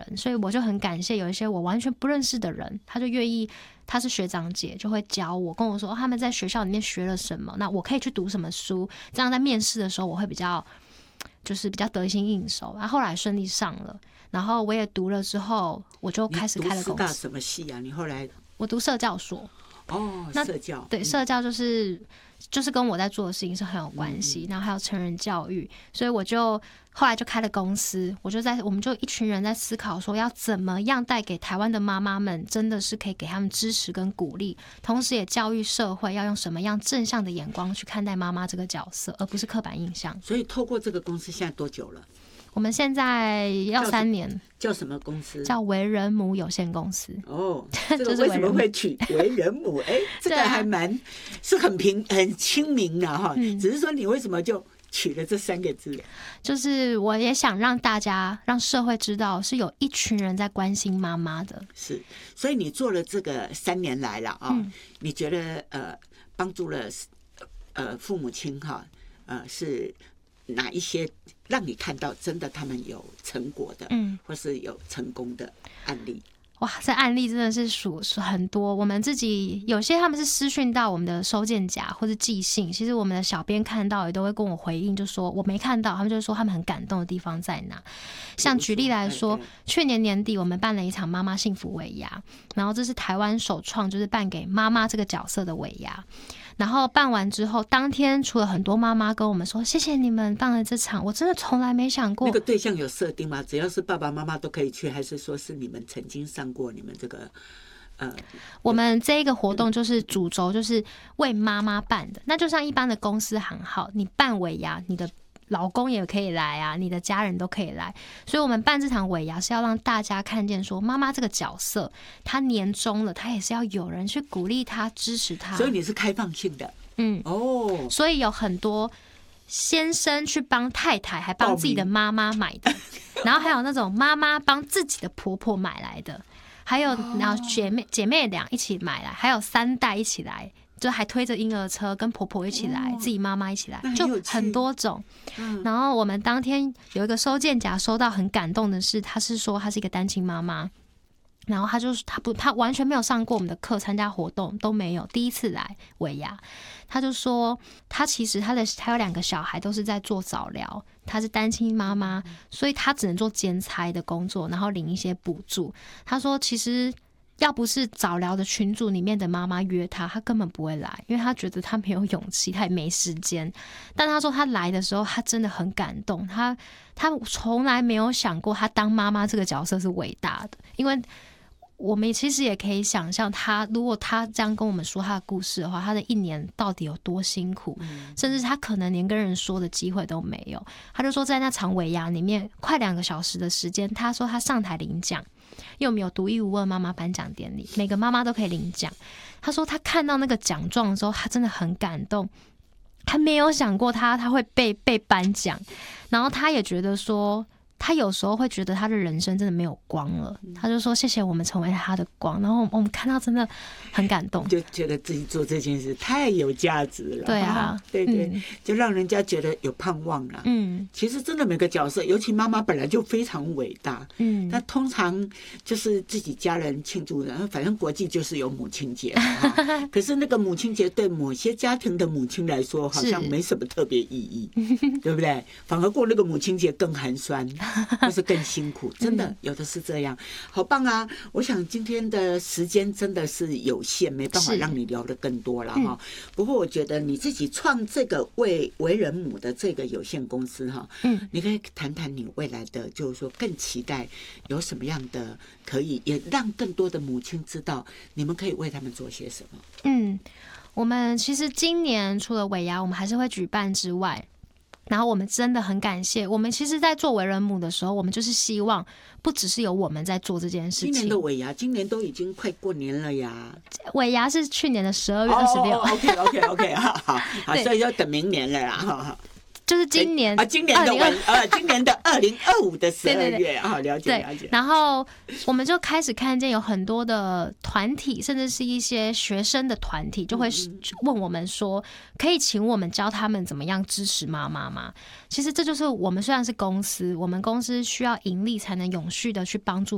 人，所以我就很感谢有一些我完全不认识的人，他就愿意，他是学长姐，就会教我，跟我说他们在学校里面学了什么，那我可以去读什么书，这样在面试的时候我会比较得心应手。然后后来顺利上了，然后我也读了之后，我就开始开了公司。 你读师大什么系啊？你后来我读社教所。 社教， 对，社教就是跟我在做的事情是很有关系，然后还有成人教育，所以我就后来就开了公司，我们就一群人在思考说要怎么样带给台湾的妈妈们，真的是可以给他们支持跟鼓励，同时也教育社会要用什么样正向的眼光去看待妈妈这个角色，而不是刻板印象。 所以透过这个公司现在多久了？ 我们现在要3年。 叫什么公司？ 叫为人母有限公司。 这个为什么会取为人母？这个还是很亲民的哈。只是说你为什么就取了这3个字？ 就是我也想让社会知道，是有一群人在关心妈妈的。 是，所以你做了这个3年来了你觉得帮助了父母亲是哪一些让你看到真的他们有成果的，或是有成功的案例？ 哇，这案例真的是数很多。我们自己有些他们是私讯到我们的收件夹或是寄信，其实我们的小编看到也都会跟我回应，就说我没看到，他们就说他们很感动的地方在哪。像举例来说，去年年底我们办了一场妈妈幸福尾牙，然后这是台湾首创，就是办给妈妈这个角色的尾牙。然后办完之后，当天除了很多妈妈跟我们说谢谢你们办了这场，我真的从来没想过。 那个对象有设定吗？只要是爸爸妈妈都可以去，还是说是你们曾经上过你们这个我们这一个活动就是主轴就是为妈妈办的，那就像一般的公司行号，你办尾牙，你的老公也可以来啊，你的家人都可以来，所以我们办这场尾牙是要让大家看见说妈妈这个角色，她年终了，她也是要有人去鼓励她、支持她。 所以你是开放性的， 所以有很多先生去帮太太，还帮自己的妈妈买的，然后还有那种妈妈帮自己的婆婆买来的，还有然后姐妹俩一起买来，还有3代一起来。就还推着婴儿车跟婆婆一起来，自己妈妈一起来，就很多种。然后我们当天有一个收件夹收到很感动的是，他是说他是一个单亲妈妈，然后他完全没有上过我们的课，参加活动都没有，第一次来尾牙，他就说他其实他有2个小孩都是在做早疗，他是单亲妈妈，所以他只能做兼差的工作，然后领一些补助。他说其实要不是早疗的群组里面的妈妈约他根本不会来，因为他觉得他没有勇气，他也没时间。但他说他来的时候，他真的很感动，他从来没有想过他当妈妈这个角色是伟大的，因为我们其实也可以想象如果他这样跟我们说他的故事的话，他的1年到底有多辛苦，甚至他可能连跟人说的机会都没有。他就说在那场尾牙里面快2个小时的时间，他说他上台领奖，因为我们有独一无二妈妈颁奖典礼，每个妈妈都可以领奖。他说他看到那个奖状的时候，他真的很感动，他没有想过他会被颁奖，然后他也觉得说他有时候会觉得他的人生真的没有光了，他就说谢谢我们成为他的光，然后我们看到真的很感动， 就觉得自己做这件事太有价值了。 对啊， 对对，就让人家觉得有盼望了。其实真的每个角色，尤其妈妈本来就非常伟大。那通常就是自己家人庆祝，然后反正国际就是有母亲节可是那个母亲节对某些家庭的母亲来说，好像没什么特别意义，对不对？反而过那个母亲节更寒酸。或是更辛苦，真的有的是这样，好棒啊！我想今天的时间真的是有限，没办法让你聊得更多了哈。不过我觉得你自己创这个为人母的这个有限公司哈，你可以谈谈你未来的，就是说更期待有什么样的可以也让更多的母亲知道，你们可以为他们做些什么。 我们其实今年除了尾牙我们还是会举办之外，然后我们真的很感谢，我们其实在做为人母的时候，我们就是希望不只是有我们在做这件事情。 今年的尾牙，今年都已经快过年了呀。 尾牙是去年的12月26。 OK， 好，所以要等明年了啦。 就是今年今年的2025的12月了解。 然后我们就开始看见有很多的团体，甚至是一些学生的团体，就会问我们说，可以请我们教他们怎么样支持妈妈吗？其实这就是我们虽然是公司，我们公司需要盈利才能永续的去帮助